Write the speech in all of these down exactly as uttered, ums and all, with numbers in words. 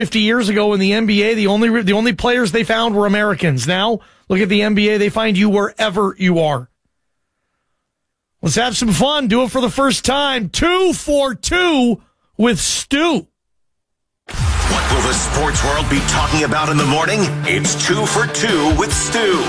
fifty years ago in the N B A, the only the only players they found were Americans. Now, look at the N B A. They find you wherever you are. Let's have some fun. Do it for the first time. Two for two with Stu. What will the sports world be talking about in the morning? It's two for two with Stu.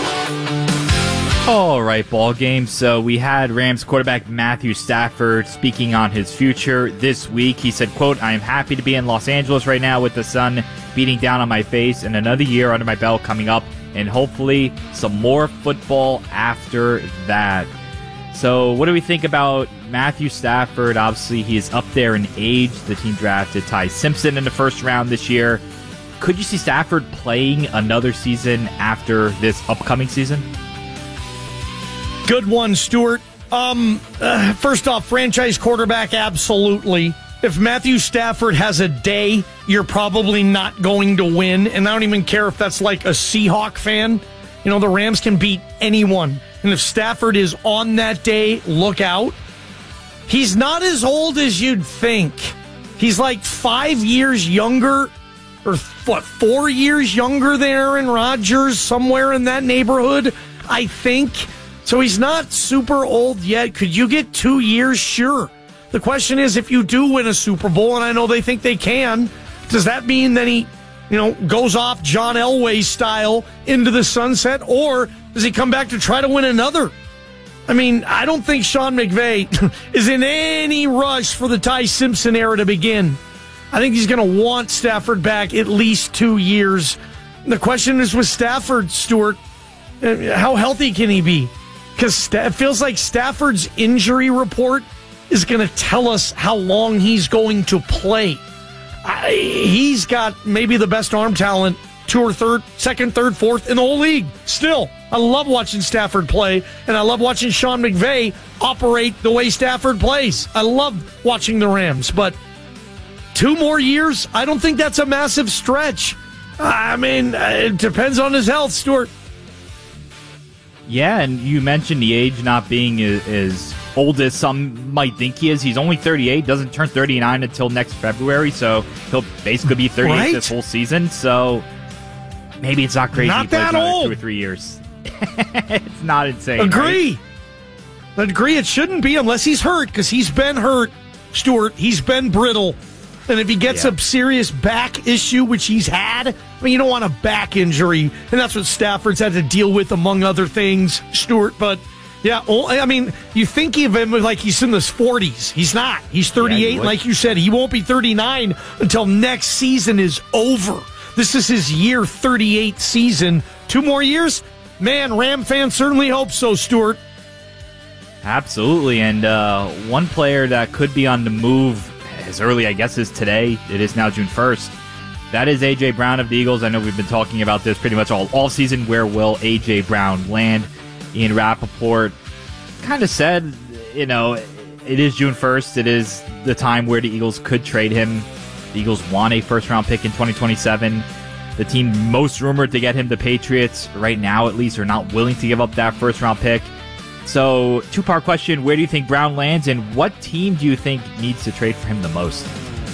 All right, ball game. So we had Rams quarterback Matthew Stafford speaking on his future this week. He said, quote, "I am happy to be in Los Angeles right now with the sun beating down on my face and another year under my belt coming up and hopefully some more football after that." So what do we think about Matthew Stafford? Obviously, he is up there in age. The team drafted Ty Simpson in the first round this year. Could you see Stafford playing another season after this upcoming season? Good one, Stuart. Um, uh, first off, franchise quarterback, absolutely. If Matthew Stafford has a day, you're probably not going to win. And I don't even care if that's like a Seahawk fan. You know, the Rams can beat anyone. And if Stafford is on that day, look out. He's not as old as you'd think. He's like five years younger, or what, four years younger than Aaron Rodgers, somewhere in that neighborhood, I think. So he's not super old yet. Could you get two years? Sure. The question is, if you do win a Super Bowl, and I know they think they can, does that mean that he, you know, goes off John Elway style into the sunset, or does he come back to try to win another? I mean, I don't think Sean McVay is in any rush for the Ty Simpson era to begin. I think he's going to want Stafford back at least two years. The question is with Stafford, Stuart, how healthy can he be? Because it feels like Stafford's injury report is going to tell us how long he's going to play. I, he's got maybe the best arm talent, two or third, second, third, fourth in the whole league. Still, I love watching Stafford play, and I love watching Sean McVay operate the way Stafford plays. I love watching the Rams, but two more years, I don't think that's a massive stretch. I mean, it depends on his health, Stuart. Yeah, and you mentioned the age not being as, as old as some might think he is. He's only thirty-eight, doesn't turn thirty-nine until next February, so he'll basically be thirty-eight right? this whole season. So maybe it's not crazy. Not he plays that another old. two or three years. It's not insane. Agree. Right? Agree. It shouldn't be unless he's hurt, because he's been hurt, Stuart. He's been brittle. And if he gets yeah. a serious back issue, which he's had, I mean, you don't want a back injury. And that's what Stafford's had to deal with, among other things, Stuart. But, yeah, I mean, you think of him like he's in his forties. He's not. He's thirty-eight. Yeah, like you said, he won't be thirty-nine until next season is over. This is his year thirty-eight season. Two more years? Man, Ram fans certainly hope so, Stuart. Absolutely. And uh, one player that could be on the move as early, I guess, as today. It is now June first. That is A J. Brown of the Eagles. I know we've been talking about this pretty much all, all season. Where will A J. Brown land? Ian Rappaport kind of said, you know, it is June first. It is the time where the Eagles could trade him. The Eagles want a first-round pick in twenty twenty-seven. The team most rumored to get him, the Patriots, right now at least, are not willing to give up that first-round pick. So, two-part question, where do you think Brown lands, and what team do you think needs to trade for him the most?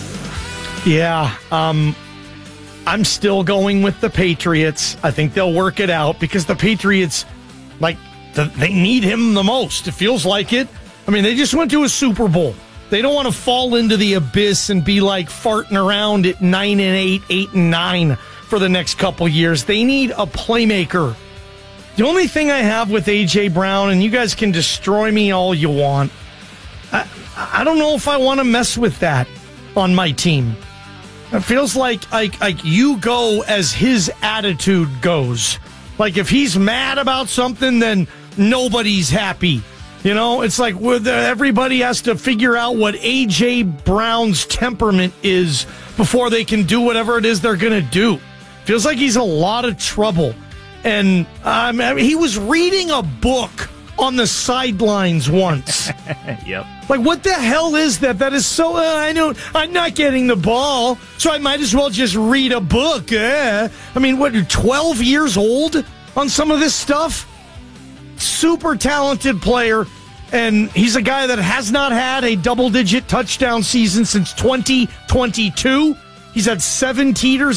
Yeah, um, I'm still going with the Patriots. I think they'll work it out, because the Patriots, like, the, they need him the most. It feels like it. I mean, they just went to a Super Bowl. They don't want to fall into the abyss and be, like, farting around at nine and eight, eight and nine for the next couple years. They need a playmaker. The only thing I have with A J. Brown, and you guys can destroy me all you want, I, I don't know if I want to mess with that on my team. It feels like, like like you go as his attitude goes. Like if he's mad about something, then nobody's happy. You know, it's like everybody has to figure out what A J. Brown's temperament is before they can do whatever it is they're going to do. Feels like he's a lot of trouble. And um, I mean, he was reading a book on the sidelines once. Yep. Like, what the hell is that? That is so, uh, I know, I'm not getting the ball, so I might as well just read a book. Eh? I mean, what, twelve years old on some of this stuff? Super talented player, and he's a guy that has not had a double-digit touchdown season since twenty twenty-two. He's had seven teeters